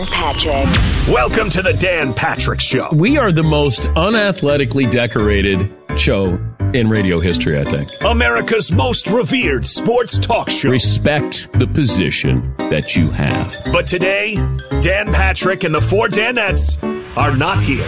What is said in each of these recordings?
Patrick. Welcome to the Dan Patrick Show. We are the most unathletically decorated show in radio history, I think. America's most revered sports talk show. Respect the position that you have. But today, Dan Patrick and the four Danettes are not here.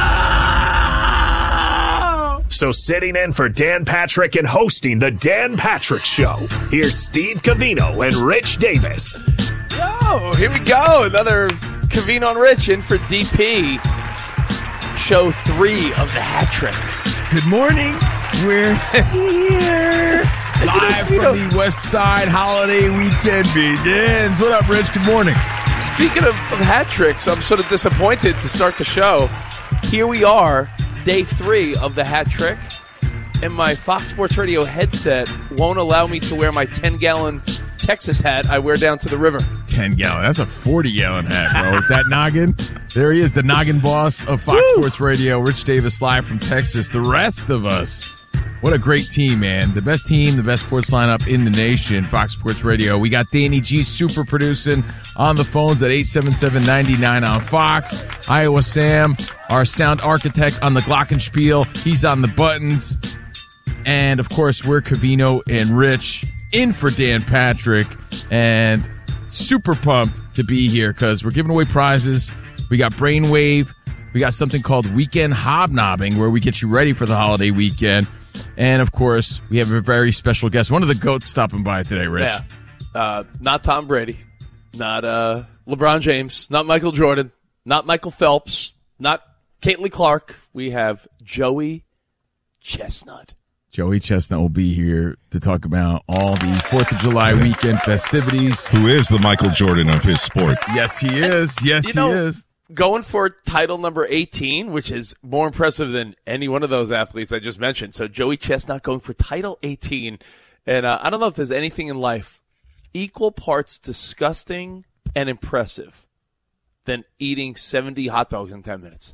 No! So sitting in for Dan Patrick and hosting the Dan Patrick Show, here's Steve Covino and Rich Davis. Yo, here we go. Another Covino and Rich in for DP. Show 3 of the hat trick. Good morning. We're here. Live from the West Side holiday weekend begins. What up, Rich? Good morning. Speaking of hat tricks, I'm sort of disappointed to start the show. Here we are, day 3 of the hat trick, and my Fox Sports Radio headset won't allow me to wear my 10-gallon Texas hat I wear down to the river. 10-gallon. That's a 40-gallon hat, bro. With that noggin. There he is, the noggin boss of Fox Sports Radio, Rich Davis, live from Texas. The rest of us, what a great team, man. The best team, the best sports lineup in the nation, Fox Sports Radio. We got Danny G super producing on the phones at 877-99 on Fox. Iowa Sam, our sound architect on the glockenspiel. He's on the buttons. And, of course, we're Covino and Rich in for Dan Patrick. And super pumped to be here because we're giving away prizes. We got Brainwave. We got something called Weekend Hobnobbing where we get you ready for the holiday weekend. And, of course, we have a very special guest. One of the GOATs stopping by today, Rich. Yeah. Not Tom Brady. Not LeBron James. Not Michael Jordan. Not Michael Phelps. Not Caitlin Clark. We have Joey Chestnut. Joey Chestnut will be here to talk about all the 4th of July weekend festivities. Who is the Michael Jordan of his sport? Yes, he is. Yes, he is. Going for title number 18, which is more impressive than any one of those athletes I just mentioned. So Joey Chestnut going for title 18. And I don't know if there's anything in life equal parts disgusting and impressive than eating 70 hot dogs in 10 minutes.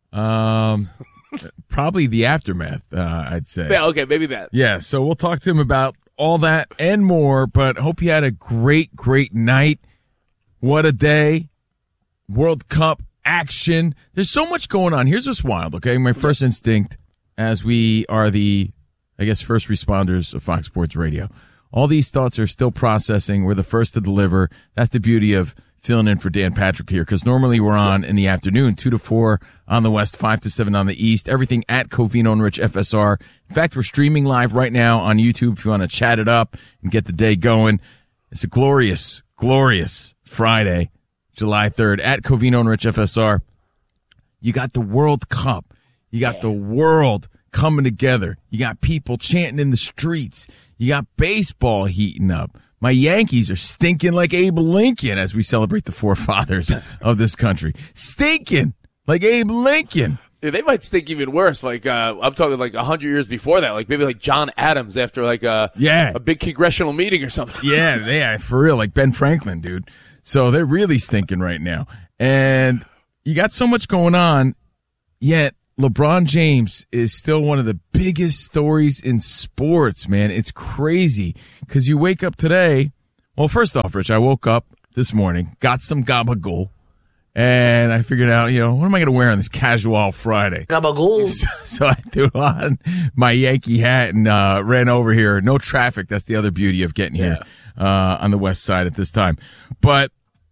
Probably the aftermath, I'd say. Yeah, okay, maybe that. Yeah, so we'll talk to him about all that and more, but hope you had a great, great night. What a day. World Cup action. There's so much going on. Here's what's wild, okay? My first instinct, as we are the, I guess, first responders of Fox Sports Radio. All these thoughts are still processing. We're the first to deliver. That's the beauty of filling in for Dan Patrick here, because normally we're on in the afternoon, 2 to 4 on the West, 5 to 7 on the East. Everything at Covino and Rich FSR. In fact, we're streaming live right now on YouTube if you want to chat it up and get the day going. It's a glorious, glorious Friday, July 3rd, at Covino and Rich FSR. You got the World Cup. You got the world coming together. You got people chanting in the streets. You got baseball heating up. My Yankees are stinking like Abe Lincoln as we celebrate the forefathers of this country. Stinking like Abe Lincoln. Yeah, they might stink even worse. Like I'm talking like 100 years before that. Like maybe like John Adams after like a big congressional meeting or something. Yeah, for real. Like Ben Franklin, dude. So they're really stinking right now. And you got so much going on, yet LeBron James is still one of the biggest stories in sports, man. It's crazy because you wake up today. Well, first off, Rich, I woke up this morning, got some gabagool, and I figured out, what am I going to wear on this casual Friday? Gabagool. So I threw on my Yankee hat and ran over here. No traffic. That's the other beauty of getting here on the West Side at this time. But,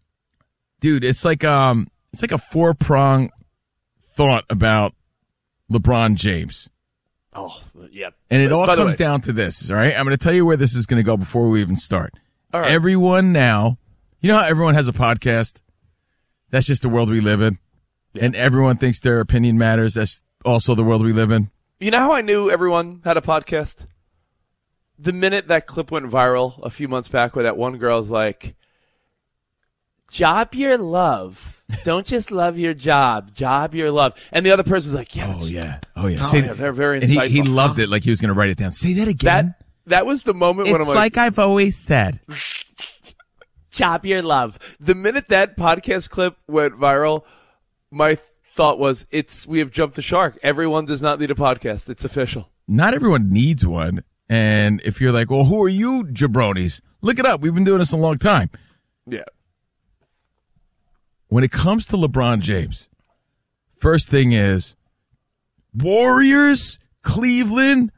dude, it's like a 4-prong thought about LeBron James. Oh, yeah. And it all comes down to this, all right? I'm going to tell you where this is going to go before we even start. All right. Everyone now, you know how everyone has a podcast? That's just the world we live in. Yeah. And everyone thinks their opinion matters. That's also the world we live in. You know how I knew everyone had a podcast? The minute that clip went viral a few months back where that one girl's like, job your love. Don't just love your job. Job your love. And the other person's like, yeah. Oh, yeah. They're very insightful. And he loved it like he was going to write it down. Say that again. That was the moment when I'm like, I've always said. Job your love. The minute that podcast clip went viral, my thought was, we have jumped the shark. Everyone does not need a podcast. It's official. Not everyone needs one. And if you're like, well, who are you, jabronis? Look it up. We've been doing this a long time. Yeah. when it comes to LeBron James, first thing is Warriors, Cleveland,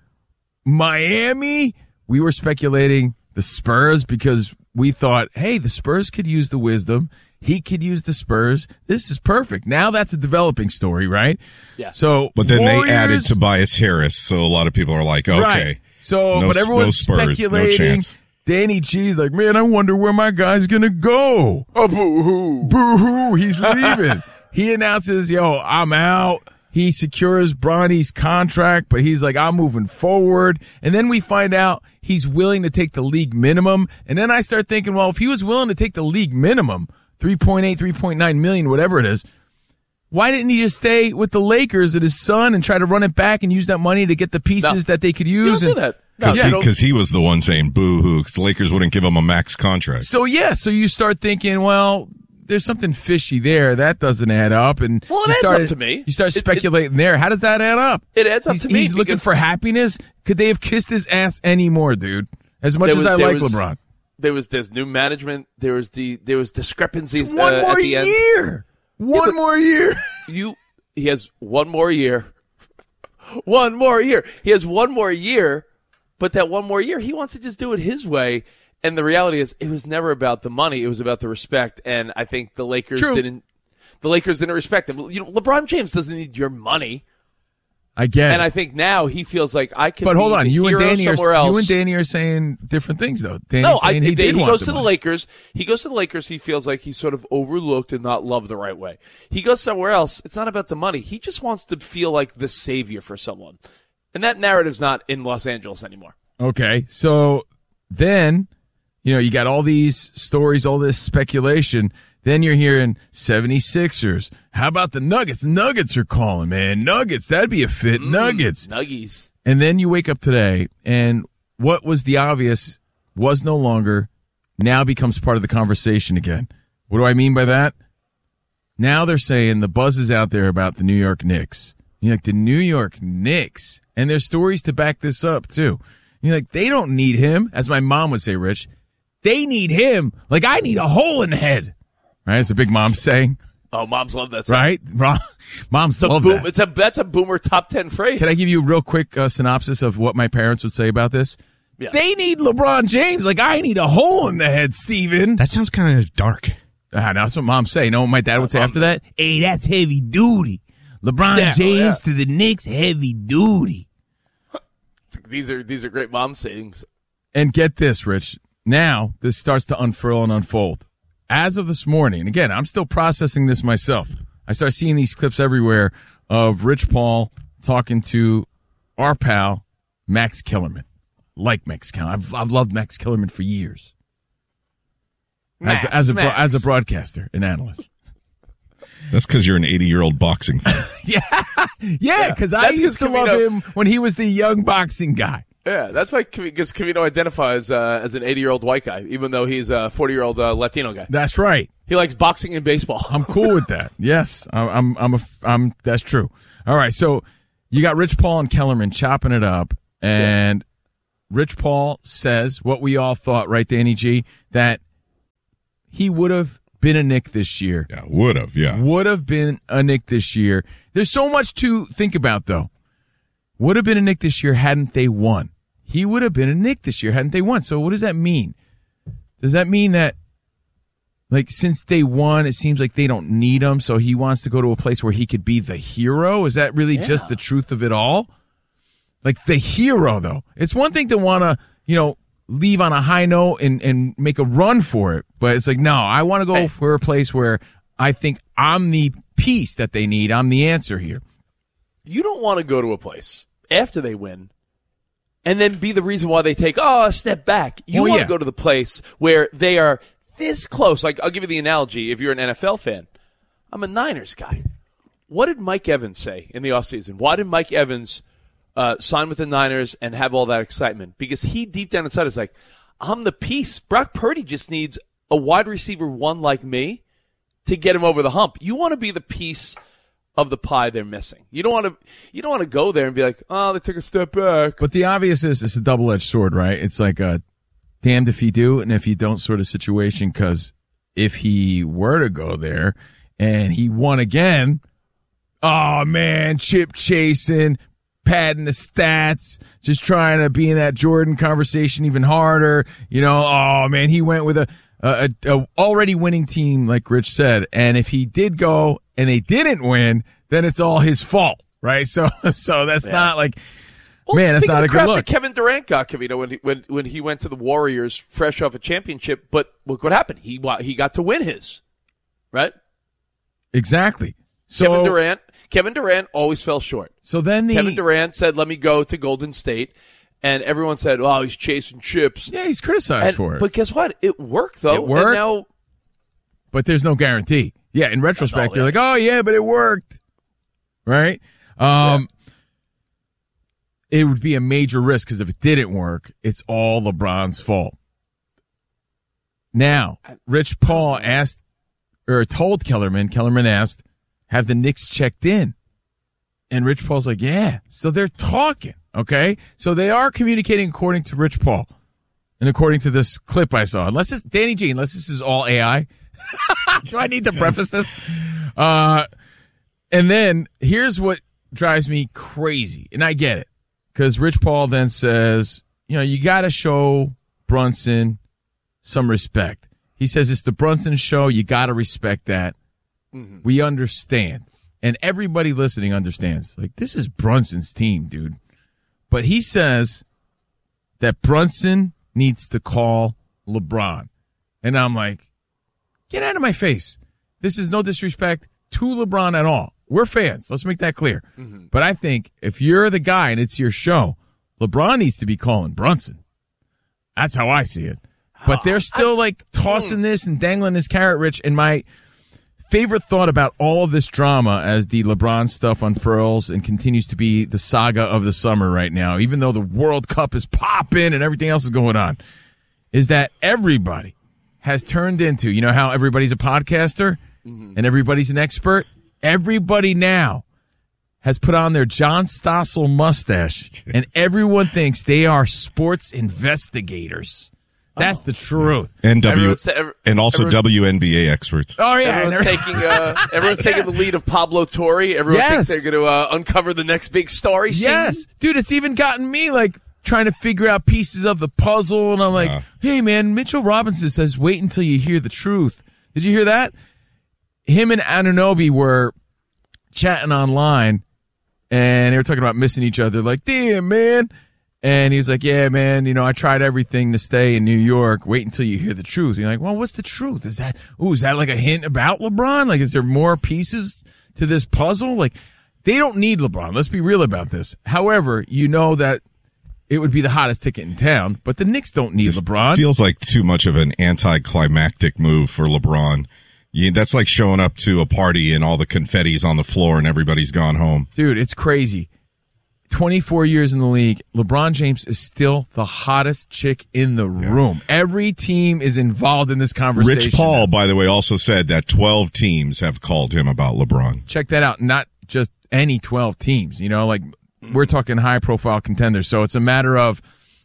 Miami. We were speculating the Spurs because we thought, hey, the Spurs could use the wisdom. He could use the Spurs. This is perfect. Now that's a developing story, right? Yeah. So, But then Warriors, they added Tobias Harris, so a lot of people are like, okay. Right. So, no, but everyone's no Spurs, speculating. no chance. Danny G's like, man, I wonder where my guy's going to go. Oh, boo-hoo. Boo-hoo, he's leaving. He announces, yo, I'm out. He secures Bronny's contract, but he's like, I'm moving forward. And then we find out he's willing to take the league minimum. And then I start thinking, well, if he was willing to take the league minimum, 3.8, 3.9 million, whatever it is, why didn't he just stay with the Lakers and his son and try to run it back and use that money to get the pieces that they could use? You don't do that. No, Because he was the one saying boo-hoo, because the Lakers wouldn't give him a max contract. So you start thinking, well, there's something fishy there. That doesn't add up. And Well, it adds up to me. You start speculating there. How does that add up? It adds up to me He's looking because- for happiness. Could they have kissed his ass anymore, dude? As much as I like LeBron. There's new management. There was discrepancies One at more the end. year. One more year. He has one more year. One more year. He has one more year, but that one more year, he wants to just do it his way. And the reality is, it was never about the money. It was about the respect. And I think the Lakers didn't respect him. You know, LeBron James doesn't need your money. I get And it. I think now he feels like I can. But hold be on, the you and hero somewhere else. You and Danny are saying different things, though. Danny's No, saying he did want goes to the money. Lakers. He goes to the Lakers. He feels like he's sort of overlooked and not loved the right way. He goes somewhere else. It's not about the money. He just wants to feel like the savior for someone, and that narrative's not in Los Angeles anymore. Okay, so then, you got all these stories, all this speculation. Then you're hearing 76ers. How about the Nuggets? Nuggets are calling, man. Nuggets, that'd be a fit. Nuggets. Nuggies. And then you wake up today, and what was the obvious was no longer, now becomes part of the conversation again. What do I mean by that? Now they're saying the buzz is out there about the New York Knicks. You're like, the New York Knicks. And there's stories to back this up, too. You're like, they don't need him, as my mom would say, Rich. They need him like I need a hole in the head. Right? That's a big mom saying. Oh, moms love that song. Right? Moms love that. That's a boomer top 10 phrase. Can I give you a real quick synopsis of what my parents would say about this? Yeah. They need LeBron James like I need a hole in the head, Steven. That sounds kind of dark. That's what moms say. You know what my dad would say after that? Hey, that's heavy duty. LeBron James to the Knicks, heavy duty. These are great mom sayings. And get this, Rich. Now this starts to unfurl and unfold. As of this morning, and again, I'm still processing this myself. I start seeing these clips everywhere of Rich Paul talking to our pal, Max Kellerman. Like Max Kellerman. I've loved Max Kellerman for years. As a broadcaster and analyst. That's because you're an 80-year-old boxing fan. Yeah, because I used to love him when he was the young boxing guy. Yeah, that's why because Covino identifies as an 80-year-old white guy, even though he's a 40-year-old Latino guy. That's right. He likes boxing and baseball. I'm cool with that. Yes, I'm. That's true. All right, so you got Rich Paul and Kellerman chopping it up, and Rich Paul says what we all thought, right, Danny G, that he would have been a Knick this year. Yeah, would have, yeah. Would have been a Knick this year. There's so much to think about, though. Would have been a Knick this year hadn't they won. He would have been a Knick this year hadn't they won. So what does that mean? Does that mean that, like, since they won, it seems like they don't need him, so he wants to go to a place where he could be the hero? Is that really just the truth of it all? Like, the hero, though. It's one thing to want to, leave on a high note and make a run for it. But it's like, no, I want to go for a place where I think I'm the piece that they need. I'm the answer here. You don't want to go to a place after they win and then be the reason why they take a step back. You want to go to the place where they are this close. Like, I'll give you the analogy. If you're an NFL fan, I'm a Niners guy. What did Mike Evans say in the offseason? Why did Mike Evans sign with the Niners and have all that excitement? Because he deep down inside is like, I'm the piece. Brock Purdy just needs a wide receiver one like me to get him over the hump. You want to be the piece of the pie they're missing. You don't want to go there and be like, oh, they took a step back. But the obvious is it's a double-edged sword, right? It's like a damned if you do and if you don't sort of situation, because if he were to go there, and he won again. Oh, man, chip chasing, padding the stats, just trying to be in that Jordan conversation even harder. You know, oh, man, he went with a already winning team, like Rich said. And if he did go and they didn't win, then it's all his fault, right? So that's not like, man, that's not a good look. That Kevin Durant got, Kavino, when he went to the Warriors fresh off a championship. But look what happened. He got to win his, right? Exactly. So Kevin Durant always fell short. So then Kevin Durant said, let me go to Golden State. And everyone said, oh, he's chasing chips. Yeah, he's criticized for it. But guess what? It worked, though. It worked, and now, but there's no guarantee. Yeah, in retrospect, you're like, oh, yeah, but it worked. Right? It would be a major risk because if it didn't work, it's all LeBron's fault. Now, Rich Paul told Kellerman asked, have the Knicks checked in? And Rich Paul's like, yeah. So they're talking, okay? So they are communicating according to Rich Paul and according to this clip I saw. Unless this is all AI. Do I need to preface this? And then here's what drives me crazy, and I get it, because Rich Paul then says, you got to show Brunson some respect. He says it's the Brunson show. You got to respect that. Mm-hmm. We understand. And everybody listening understands. Like, this is Brunson's team, dude. But he says that Brunson needs to call LeBron. And I'm like, get out of my face. This is no disrespect to LeBron at all. We're fans. Let's make that clear. Mm-hmm. But I think if you're the guy and it's your show, LeBron needs to be calling Brunson. That's how I see it. But they're still tossing this and dangling this carrot, Rich. And my favorite thought about all of this drama as the LeBron stuff unfurls and continues to be the saga of the summer right now, even though the World Cup is popping and everything else is going on, is that everybody has turned into, how everybody's a podcaster and everybody's an expert? Everybody now has put on their John Stossel mustache, and everyone thinks they are sports investigators. That's the truth. And also WNBA experts. Oh yeah, everyone's taking the lead of Pablo Torre. Everyone thinks they're going to uncover the next big story. Yes, dude, it's even gotten me trying to figure out pieces of the puzzle, and I'm like, hey man, Mitchell Robinson says, wait until you hear the truth. Did you hear that? Him and Anunoby were chatting online, and they were talking about missing each other. Like, damn man. And he's like, yeah, man, I tried everything to stay in New York. Wait until you hear the truth. And you're like, well, what's the truth? Is that like a hint about LeBron? Like, is there more pieces to this puzzle? Like, they don't need LeBron. Let's be real about this. However, that it would be the hottest ticket in town, but the Knicks don't need LeBron. Feels like too much of an anticlimactic move for LeBron. That's like showing up to a party and all the confetti's on the floor and everybody's gone home. Dude, it's crazy. 24 years in the league, LeBron James is still the hottest chick in the room. Every team is involved in this conversation. Rich Paul, by the way, also said that 12 teams have called him about LeBron. Check that out. Not just any 12 teams. We're talking high-profile contenders. So it's a matter of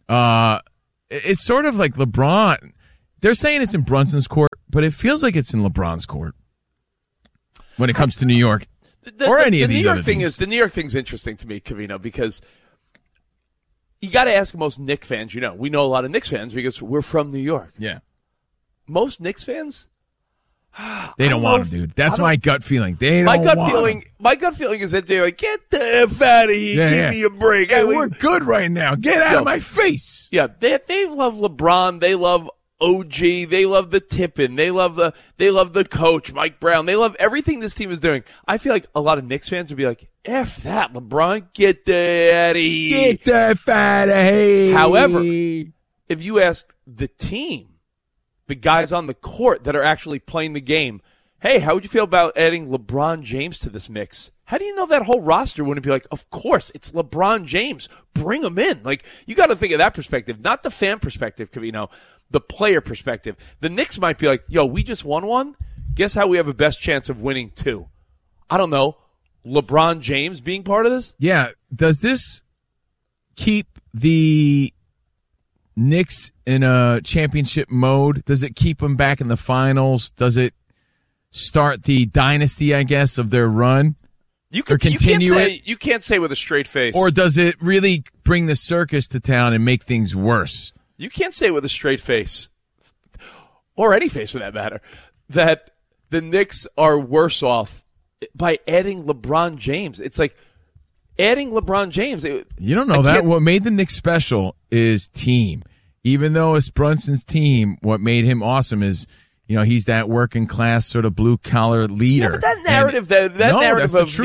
it's sort of like LeBron. They're saying it's in Brunson's court, but it feels like it's in LeBron's court when it comes to New York. The New York thing's interesting to me, Cavino, because you got to ask most Knicks fans. We know a lot of Knicks fans because we're from New York. Yeah. Most Knicks fans, they don't want him, dude. That's my gut feeling. My gut feeling is that they're like, get the F out of here. Give me a break. Hey, we're good right now. Get out of my face. Yeah, they love LeBron. They love OG, they love the Tippin, they love the coach, Mike Brown, they love everything this team is doing. I feel like a lot of Knicks fans would be like, F that, LeBron, get that out of here. Get the F out of here. However, if you ask the team, the guys on the court that are actually playing the game, hey, how would you feel about adding LeBron James to this mix? How do you know that whole roster wouldn't be like, of course, it's LeBron James. Bring him in. You got to think of that perspective, not the fan perspective, Cavino, the player perspective. The Knicks might be like, yo, we just won one. Guess how we have a best chance of winning two? I don't know. LeBron James being part of this? Yeah. Does this keep the Knicks in a championship mode? Does it keep them back in the finals? Does it start the dynasty, I guess, of their run? You can't say with a straight face. Or does it really bring the circus to town and make things worse? You can't say with a straight face, or any face for that matter, that the Knicks are worse off by adding LeBron James. It's like adding LeBron James. You don't know that. What made the Knicks special is team. Even though it's Brunson's team, what made him awesome is, he's that working class sort of blue collar leader. Yeah, but that narrative, narrative of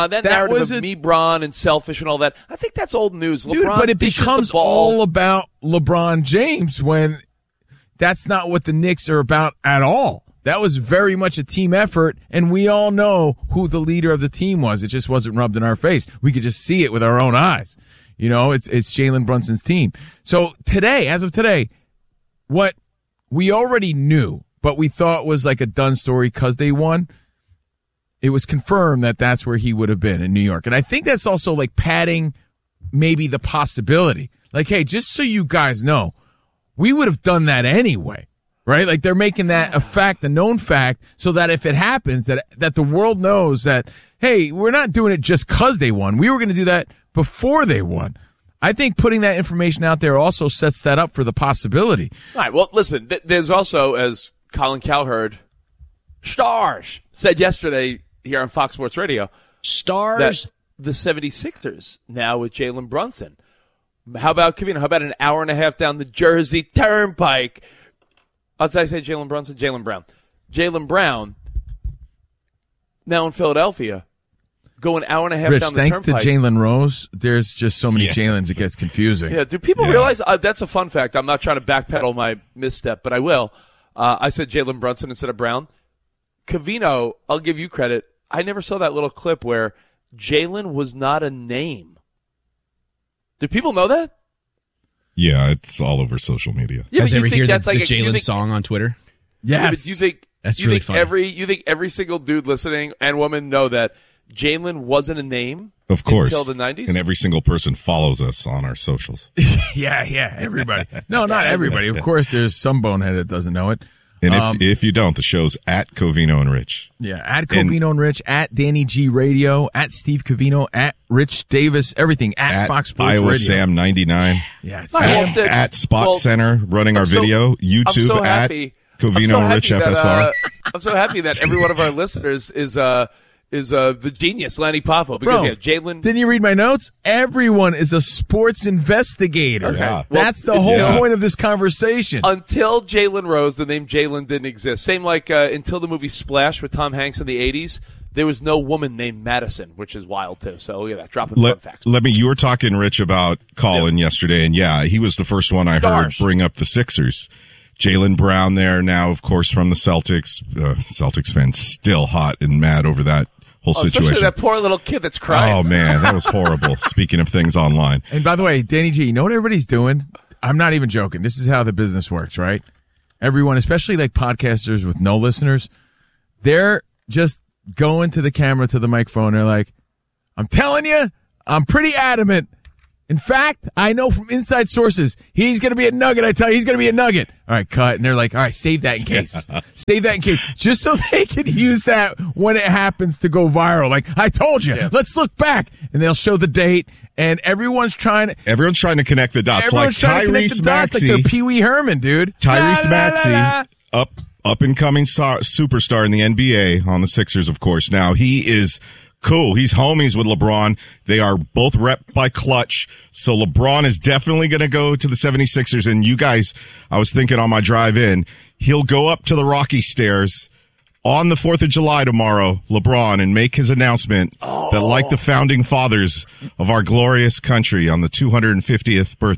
LeBron and selfish and all that, I think that's old news. Dude, LeBron but it becomes all about LeBron James when that's not what the Knicks are about at all. That was very much a team effort, and we all know who the leader of the team was. It just wasn't rubbed in our face. We could just see it with our own eyes. It's Jalen Brunson's team. So today, as of today, what we already knew, but we thought was like a done story because they won, it was confirmed that that's where he would have been in New York. And I think that's also like padding maybe the possibility. Like, hey, just so you guys know, we would have done that anyway. Right? Like they're making that a fact, a known fact, so that if it happens, that the world knows that, hey, we're not doing it just because they won. We were going to do that before they won. I think putting that information out there also sets that up for the possibility. All right. Well, listen, there's also, as Colin Cowherd, stars, said yesterday here on Fox Sports Radio, stars, that the 76ers now with Jalen Brunson. How about, Kavino, how about an hour and a half down the Jersey Turnpike? Did I say Jalen Brunson? Jaylen Brown. Jaylen Brown, now in Philadelphia, go an hour and a half Rich, down the thanks turnpike. to Jalen Rose, there's just so many Jalens it gets confusing. Yeah, do people realize that's a fun fact? I'm not trying to backpedal my misstep, but I will. I said Jalen Brunson instead of Brown. Cavino, I'll give you credit. I never saw that little clip where Jalen was not a name. Do people know that? Yeah, it's all over social media. Yeah, guys ever hear the like Jalen song on Twitter? Yes. Yeah, you think that's really funny. You think every single dude listening and woman know that Jalen wasn't a name? Of course. Until the 90s? And every single person follows us on our socials. yeah, everybody. No, not everybody. Of course, there's some bonehead that doesn't know it. And if you don't, the show's at Covino and Rich. Yeah, at Covino and Rich, at Danny G Radio, at Steve Covino, at Rich Davis, everything, at Fox Sports Iowa Radio. Sam 99. Yes. At Spot Center, running our video. YouTube at Covino and Rich FSR. I'm so happy that every one of our listeners is the genius, Lanny Poffo. Because, Jalen. Didn't you read my notes? Everyone is a sports investigator. Okay. Yeah. That's the whole point of this conversation. Until Jalen Rose, the name Jalen didn't exist. Same like until the movie Splash with Tom Hanks in the 80s, there was no woman named Madison, which is wild, too. So, look at that. Dropping fun facts. You were talking, Rich, about Colin yesterday, and he was the first one I heard bring up the Sixers. Jaylen Brown there now, of course, from the Celtics. Celtics fans still hot and mad over that whole situation. Especially that poor little kid that's crying. Oh, man, that was horrible. Speaking of things online. And by the way, Danny G, you know what everybody's doing? I'm not even joking. This is how the business works, right? Everyone, especially like podcasters with no listeners, they're just going to the camera, to the microphone. They're like, I'm telling you, I'm pretty adamant. In fact, I know from inside sources, he's going to be a Nugget. I tell you, he's going to be a Nugget. All right, cut. And they're like, all right, save that in case. Save that in case. Just so they can use that when it happens to go viral. Like, I told you, let's look back. And they'll show the date. And everyone's trying to connect the dots. Everyone's trying to connect the dots like they're Pee Wee Herman, dude. Tyrese Maxey, up and coming superstar in the NBA on the Sixers, of course. Now, he is cool. He's homies with LeBron. They are both rep by Clutch. So LeBron is definitely going to go to the 76ers. And you guys, I was thinking on my drive in, he'll go up to the Rocky Stairs on the 4th of July tomorrow, LeBron, and make his announcement that like the founding fathers of our glorious country on the 250th birthday